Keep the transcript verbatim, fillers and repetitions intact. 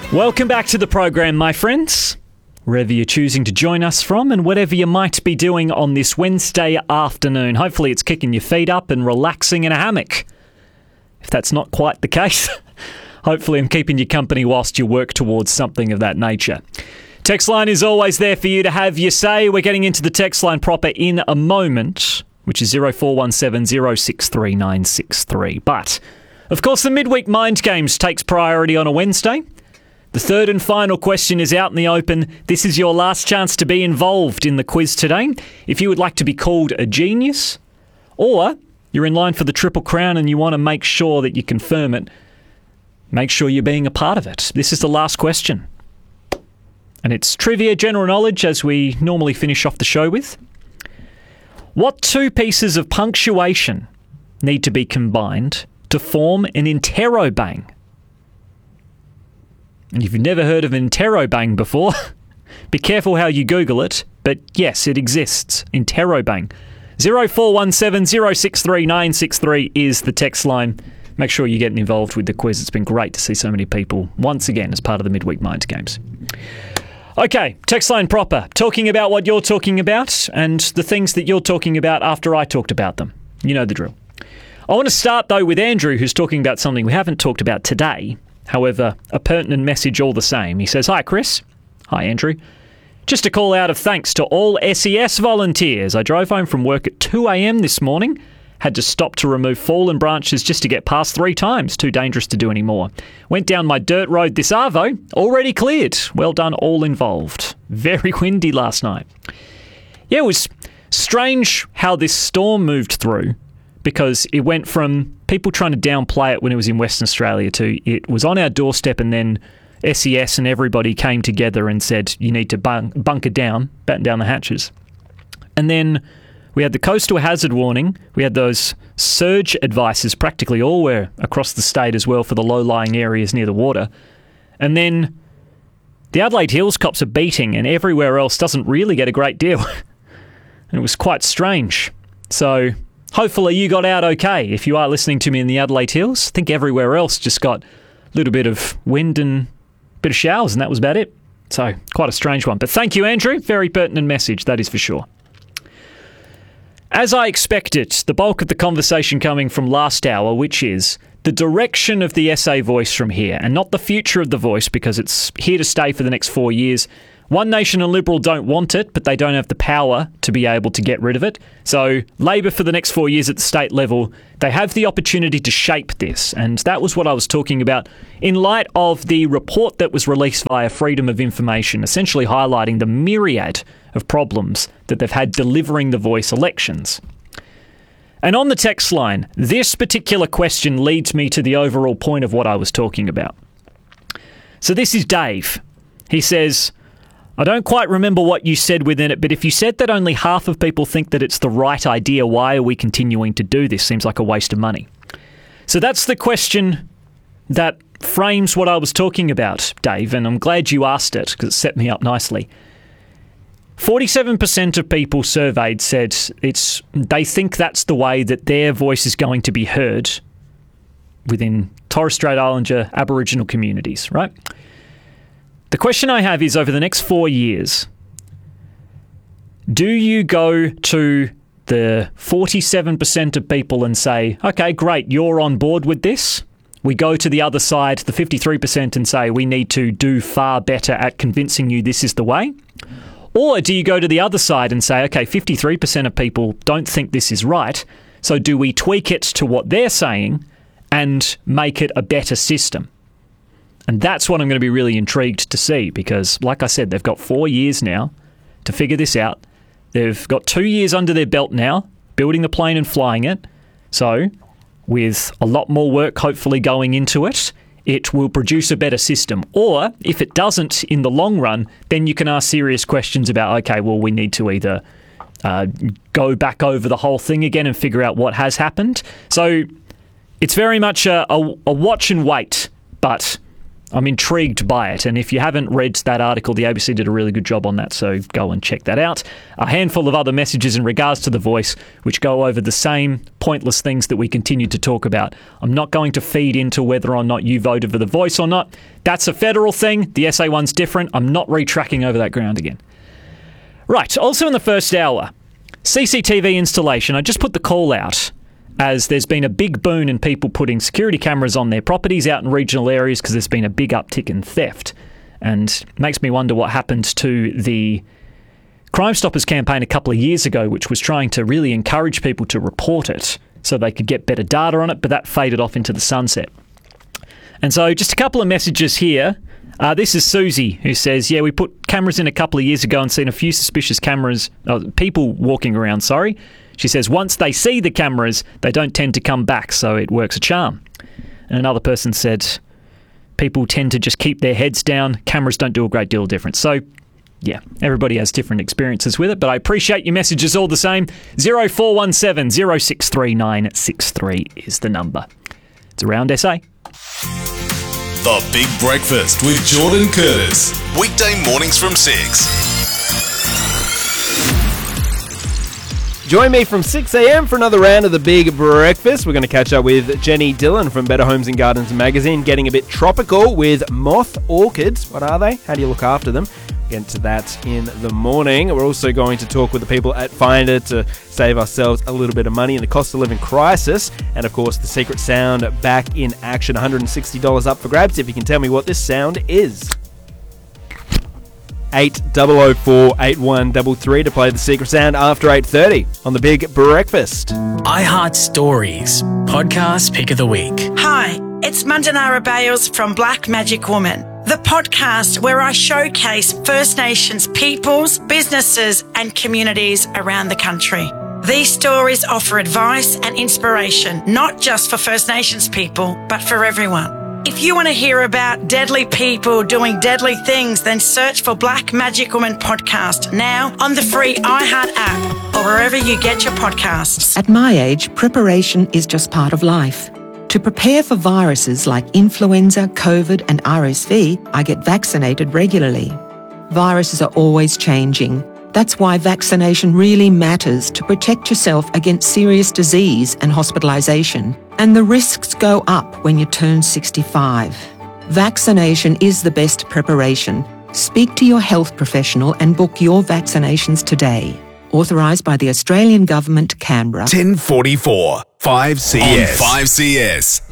Welcome back to the program, my friends. Wherever you're choosing to join us from and whatever you might be doing on this Wednesday afternoon. Hopefully it's kicking your feet up and relaxing in a hammock. If that's not quite the case, hopefully I'm keeping you company whilst you work towards something of that nature. Text line is always there for you to have your say. We're getting into the text line proper in a moment, which is zero four one seven zero six three nine six three. But, of course, the Midweek Mind Games takes priority on a Wednesday. The third and final question is out in the open. This is your last chance to be involved in the quiz today. If you would like to be called a genius, or you're in line for the Triple Crown and you want to make sure that you confirm it, make sure you're being a part of it. This is the last question. And it's trivia general knowledge, as we normally finish off the show with. What two pieces of punctuation need to be combined to form an interrobang? And if you've never heard of an interrobang before, be careful how you Google it. But yes, it exists. Interrobang. zero four one seven zero six three nine six three is the text line. Make sure you're getting involved with the quiz. It's been great to see so many people once again as part of the Midweek Mind Games. Okay, text line proper. Talking about what you're talking about and the things that you're talking about after I talked about them. You know the drill. I want to start, though, with Andrew, who's talking about something we haven't talked about today. However, a pertinent message all the same. He says, "Hi, Chris." Hi, Andrew. "Just a call out of thanks to all S E S volunteers. I drove home from work at two a.m. this morning. Had to stop to remove fallen branches just to get past three times. Too dangerous to do anymore. Went down my dirt road this arvo. Already cleared. Well done, all involved. Very windy last night." Yeah, it was strange how this storm moved through, because it went from people trying to downplay it when it was in Western Australia to it was on our doorstep, and then S E S and everybody came together and said, you need to bunk- bunker down, batten down the hatches. And then we had the coastal hazard warning. We had those surge advices practically all across the state as well for the low-lying areas near the water. And then the Adelaide Hills cops are beating, and everywhere else doesn't really get a great deal. And it was quite strange. So hopefully you got out okay if you are listening to me in the Adelaide Hills. I think everywhere else just got a little bit of wind and a bit of showers, and that was about it. So quite a strange one. But thank you, Andrew. Very pertinent message, that is for sure. As I expected, the bulk of the conversation coming from last hour, which is the direction of the S A Voice from here, and not the future of the Voice, because it's here to stay for the next four years. One Nation and Liberal don't want it, but they don't have the power to be able to get rid of it. So Labor, for the next four years at the state level, they have the opportunity to shape this. And that was what I was talking about in light of the report that was released via Freedom of Information, essentially highlighting the myriad of problems that they've had delivering the Voice elections. And on the text line, this particular question leads me to the overall point of what I was talking about. So this is Dave. He says, "I don't quite remember what you said within it, but if you said that only half of people think that it's the right idea, why are we continuing to do this? Seems like a waste of money." So that's the question that frames what I was talking about, Dave, and I'm glad you asked it because it set me up nicely. forty-seven percent of people surveyed said it's they think that's the way that their voice is going to be heard within Torres Strait Islander Aboriginal communities, right? The question I have is, over the next four years, do you go to the forty-seven percent of people and say, okay, great, you're on board with this? We go to the other side, the fifty-three percent, and say we need to do far better at convincing you this is the way? Or do you go to the other side and say, okay, fifty-three percent of people don't think this is right, so do we tweak it to what they're saying and make it a better system? And that's what I'm going to be really intrigued to see, because, like I said, they've got four years now to figure this out. They've got two years under their belt now, building the plane and flying it. So, with a lot more work hopefully going into it, it will produce a better system. Or, if it doesn't in the long run, then you can ask serious questions about, okay, well, we need to either uh, go back over the whole thing again and figure out what has happened. So, it's very much a, a, a watch and wait, but I'm intrigued by it. And if you haven't read that article, the A B C did a really good job on that, so go and check that out. A handful of other messages in regards to The Voice, which go over the same pointless things that we continue to talk about. I'm not going to feed into whether or not you voted for The Voice or not. That's a federal thing. The S A one's different. I'm not retracking over that ground again. Right, also in the first hour, C C T V installation. I just put the call out, as there's been a big boon in people putting security cameras on their properties out in regional areas because there's been a big uptick in theft. And it makes me wonder what happened to the Crime Stoppers campaign a couple of years ago, which was trying to really encourage people to report it so they could get better data on it, but that faded off into the sunset. And so just a couple of messages here. Uh, this is Susie, who says, yeah, we put cameras in a couple of years ago and seen a few suspicious cameras, uh, people walking around, sorry. She says, once they see the cameras, they don't tend to come back, so it works a charm. And another person said, people tend to just keep their heads down. Cameras don't do a great deal of difference. So, yeah, everybody has different experiences with it, but I appreciate your messages all the same. zero four one seven, zero six three nine six three is the number. It's Around S A. The Big Breakfast with Jordan Curtis. Weekday mornings from six. Join me from six a.m. for another round of The Big Breakfast. We're going to catch up with Jenny Dillon from Better Homes and Gardens magazine, getting a bit tropical with moth orchids. What are they? How do you look after them? Get to that in the morning. We're also going to talk with the people at Finder to save ourselves a little bit of money in the cost of living crisis. And of course, the secret sound back in action. one hundred sixty dollars up for grabs if you can tell me what this sound is. eight oh oh four, eight one three three to play the secret sound after eight thirty on The Big Breakfast. iHeart Stories, podcast pick of the week. Hi, it's Mandanara Bales from Black Magic Woman, the podcast where I showcase First Nations peoples, businesses and communities around the country. These stories offer advice and inspiration, not just for First Nations people, but for everyone. If you want to hear about deadly people doing deadly things, then search for Black Magic Woman Podcast now on the free iHeart app or wherever you get your podcasts. At my age, preparation is just part of life. To prepare for viruses like influenza, COVID and R S V, I get vaccinated regularly. Viruses are always changing. That's why vaccination really matters to protect yourself against serious disease and hospitalisation. And the risks go up when you turn sixty-five. Vaccination is the best preparation. Speak to your health professional and book your vaccinations today. Authorised by the Australian Government, Canberra. ten forty-four, five C S. On five C S.